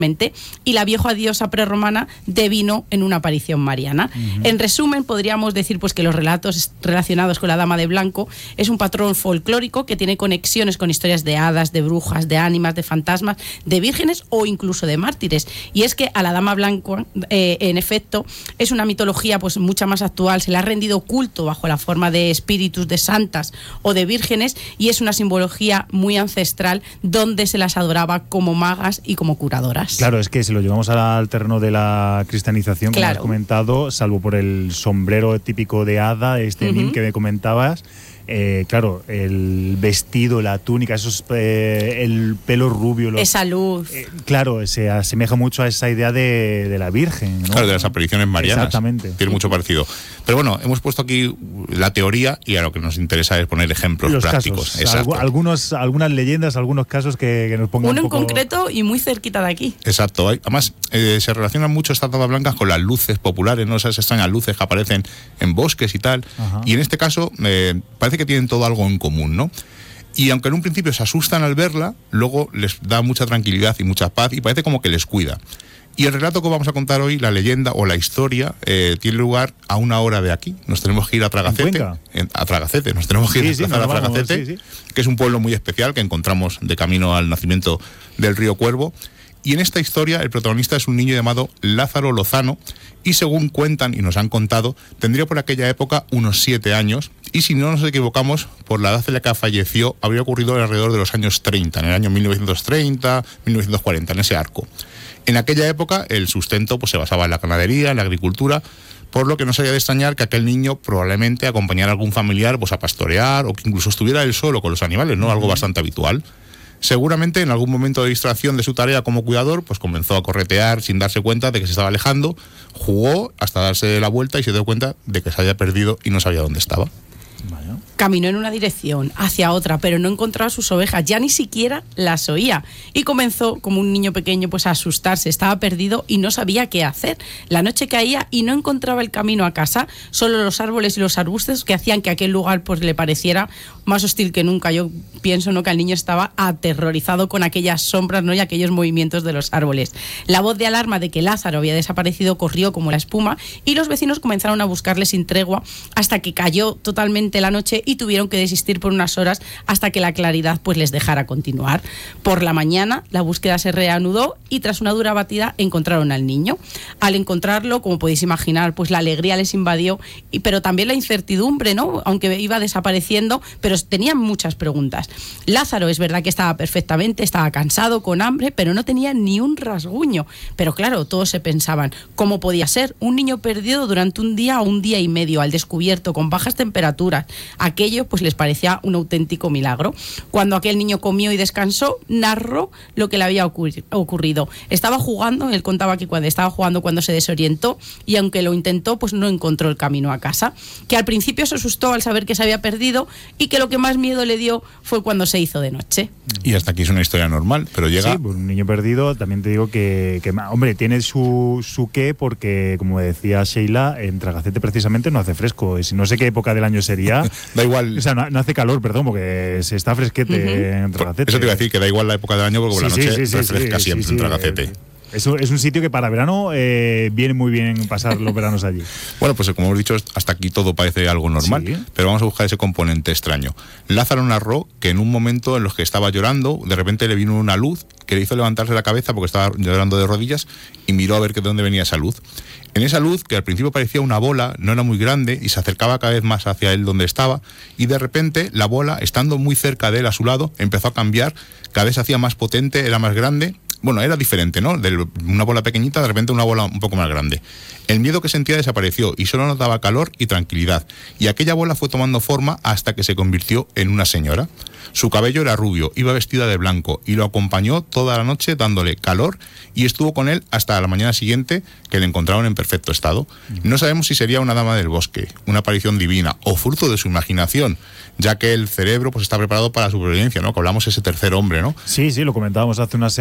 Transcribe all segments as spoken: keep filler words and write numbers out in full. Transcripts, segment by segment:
y la vieja diosa prerromana devino en una aparición mariana. Uh-huh. En resumen, podríamos decir pues que los relatos relacionados con la Dama de Blanco es un patrón folclórico que tiene conexiones con historias de hadas, de brujas, de ánimas, de fantasmas, de vírgenes o incluso de mártires. Y es que a la Dama Blanca, eh, en efecto, es una mitología pues mucha más actual, se le ha rendido culto bajo la forma de espíritus, de santas o de vírgenes, y es una simbología muy ancestral donde se las adoraba como magas y como curadoras. Claro, es que si lo llevamos al terreno de la cristianización, como claro. has comentado, salvo por el sombrero típico de hada, este uh-huh. nim que me comentabas, eh, claro, el vestido, la túnica, esos, eh, el pelo rubio, los, esa luz, eh, claro, se asemeja mucho a esa idea de, de la Virgen, ¿no? Claro, de las apariciones marianas. Exactamente. Tiene mucho parecido. Pero bueno, hemos puesto aquí la teoría y a lo que nos interesa es poner ejemplos los prácticos. Casos. Exacto. Algunos, algunas leyendas, algunos casos que, que nos pongan uno un poco... en concreto y muy cerquita de aquí. Exacto. Además, eh, se relacionan mucho estas damas blancas con las luces populares, ¿no? Esas extrañas luces que aparecen en bosques y tal. Ajá. Y en este caso, eh, parece que tienen todo algo en común, ¿no? Y aunque en un principio se asustan al verla, luego les da mucha tranquilidad y mucha paz y parece como que les cuida. Y el relato que vamos a contar hoy, la leyenda o la historia, eh, tiene lugar a una hora de aquí. Nos tenemos que ir a Tragacete. En, a Tragacete, nos tenemos que ir sí, a, sí, a Tragacete, sí, sí. que es un pueblo muy especial que encontramos de camino al nacimiento del río Cuervo. Y en esta historia el protagonista es un niño llamado Lázaro Lozano y según cuentan y nos han contado, tendría por aquella época unos siete años y si no nos equivocamos, por la edad en la que falleció, habría ocurrido alrededor de los años treinta, en el año mil novecientos treinta, mil novecientos cuarenta, en ese arco. En aquella época el sustento pues, se basaba en la ganadería, en la agricultura, por lo que no sería de extrañar que aquel niño probablemente acompañara a algún familiar pues, a pastorear o que incluso estuviera él solo con los animales, ¿no? Algo bastante habitual. Seguramente en algún momento de distracción de su tarea como cuidador, pues comenzó a corretear sin darse cuenta de que se estaba alejando, jugó hasta darse la vuelta y se dio cuenta de que se había perdido y no sabía dónde estaba. Vaya. Caminó en una dirección, hacia otra, pero no encontraba sus ovejas, ya ni siquiera las oía. Y comenzó, como un niño pequeño, pues a asustarse, estaba perdido y no sabía qué hacer. La noche caía y no encontraba el camino a casa, solo los árboles y los arbustos que hacían que aquel lugar pues le pareciera más hostil que nunca. Yo pienso ¿no? que el niño estaba aterrorizado con aquellas sombras ¿no? y aquellos movimientos de los árboles. La voz de alarma de que Lázaro había desaparecido corrió como la espuma y los vecinos comenzaron a buscarle sin tregua hasta que cayó totalmente la noche y tuvieron que desistir por unas horas hasta que la claridad pues les dejara continuar. Por la mañana la búsqueda se reanudó y tras una dura batida encontraron al niño. Al encontrarlo, como podéis imaginar, pues la alegría les invadió, y, pero también la incertidumbre, ¿no? Aunque iba desapareciendo, pero tenían muchas preguntas. Lázaro es verdad que estaba perfectamente, estaba cansado, con hambre, pero no tenía ni un rasguño. Pero claro, todos se pensaban, ¿cómo podía ser? Un niño perdido durante un día o un día y medio al descubierto, con bajas temperaturas. Aquello pues les parecía un auténtico milagro. Cuando aquel niño comió y descansó, narró lo que le había ocurri- ocurrido. Estaba jugando, él contaba que cuando estaba jugando cuando se desorientó y aunque lo intentó, pues no encontró el camino a casa. Que al principio se asustó al saber que se había perdido y que lo que más miedo le dio fue cuando se hizo de noche. Y hasta aquí es una historia normal, pero llega... Sí, pues un niño perdido, también te digo que, que hombre, tiene su, su qué, porque como decía Sheila, en Tragacete precisamente no hace fresco. Y si no sé qué época del año sería... Da igual... O sea, no, no hace calor, perdón, porque se está fresquete uh-huh. en Tragacete. Eso te iba a decir, que da igual la época del año, porque por sí, la noche sí, sí, refresca sí, siempre sí, sí, en Tragacete. Eh, Es un, es un sitio que para verano eh, viene muy bien pasar los veranos allí. Bueno, pues como hemos dicho, hasta aquí todo parece algo normal, sí. Pero vamos a buscar ese componente extraño. Lázaro narró que en un momento en los que estaba llorando, de repente le vino una luz que le hizo levantarse la cabeza porque estaba llorando de rodillas y miró a ver de dónde venía esa luz. En esa luz, que al principio parecía una bola, no era muy grande y se acercaba cada vez más hacia él donde estaba, y de repente la bola, estando muy cerca de él a su lado, empezó a cambiar, cada vez se hacía más potente, era más grande. Bueno, era diferente, ¿no? De una bola pequeñita, de repente una bola un poco más grande. El miedo que sentía desapareció y solo notaba calor y tranquilidad. Y aquella bola fue tomando forma hasta que se convirtió en una señora. Su cabello era rubio, iba vestida de blanco y lo acompañó toda la noche dándole calor y estuvo con él hasta la mañana siguiente, que le encontraron en perfecto estado. No sabemos si sería una dama del bosque, una aparición divina o fruto de su imaginación, ya que el cerebro pues está preparado para la supervivencia, ¿no? Que hablamos ese tercer hombre, ¿no? Sí, sí, lo comentábamos hace unas semanas que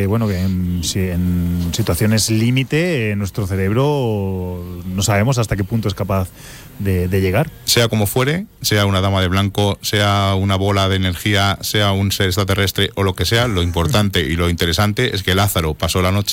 que, bueno, que en, en situaciones límite eh, nuestro cerebro no sabemos hasta qué punto es capaz de, de llegar. Sea como fuere, sea una dama de blanco, sea una bola de energía, sea un ser extraterrestre o lo que sea, lo importante y lo interesante es que Lázaro pasó la noche